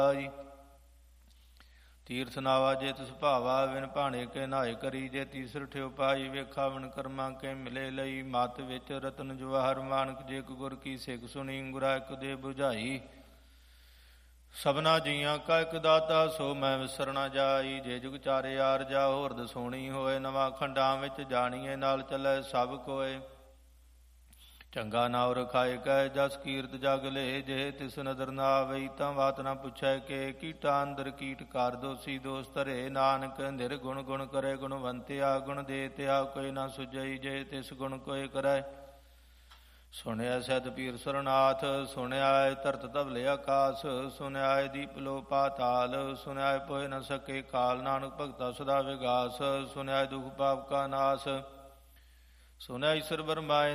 ਤੀਰਥ ਨਾਵਾ ਜੇ ਤਿਸ ਭਾਵਾ ਵਿਨ ਭਾਣੇ ਕੇ ਨਹਾਏ ਕਰੀ ਜੇ ਤੀਸਰ ਠਿਓ ਪਾਈ ਵੇਖਾ ਵਨ ਕਰਮਾਂ ਕੇ ਮਿਲੇ ਲਈ ਮਤ ਵਿੱਚ ਰਤਨ ਜਵਾਹਰ ਮਾਨਕ ਜੇ ਗੁਰ ਕੀ ਸਿੱਖ ਸੁਣੀ ਗੁਰਾ ਇੱਕ ਦੇ ਬੁਝਾਈ ਸਭਨਾ ਜੀਆਂ ਕਾ ਇੱਕ ਦਾਤਾ ਸੋ ਮੈਂ ਵਿਸਰ ਨਾ ਜਾਈ ਜੇ ਜੁਗ ਚਾਰੇ ਆਰ ਜਾ ਹੋਰਦ ਸੋਣੀ ਹੋਏ ਨਵਾਂ ਖੰਡਾਂ ਵਿੱਚ ਜਾਣੀਏ ਨਾਲ ਚੱਲੇ ਸਭ ਕੋਏ ਚੰਗਾ ਨਾਉ ਰਖਾਏ ਕੈ ਜਸ ਕੀਰਤ ਜਗ ਲੇ ਜੇ ਤਿਸ ਨਦਰ ਨਾ ਆਵਈ ਤਾਂ ਬਾਤ ਨਾ ਪੁੱਛੈ ਕਿ ਕੀਟਾ ਅੰਦਰ ਕੀਟ ਕਰ ਦੋਸੀ ਦੋਸ ਧਰੇ ਨਾਨਕ ਨਿਰਗੁਣ ਗੁਣ ਕਰੇ ਗੁਣਵੰਤਿਆ ਗੁਣ ਦੇ ਤਿਆ ਕੋਈ ਨਾ ਸੁਝਈ ਜੇ ਤਿਸ ਗੁਣ ਕੋਇ ਕਰੈ ਸੁਣਿਆ ਸਦ ਪੀਰ ਸਰਨਾਥ ਸੁਣਿਆ ਧਰਤ ਧਵਲੇ ਆਕਾਸ ਸੁਣਿਆ ਦੀਪ ਲੋ ਪਾਤਾਲ ਸੁਣਿਆ ਪੋਇ ਨ ਸਕੇ ਕਾਲ ਨਾਨਕ ਭਗਤਾ ਸਦਾ ਵਿਗਾਸ ਸੁਣਿਆ ਦੁਖ ਪਾਪ ਕਾ ਨਾਸ ਸੁਣਿਆ ਈਸ਼ਰ ਬਰਮਾਏ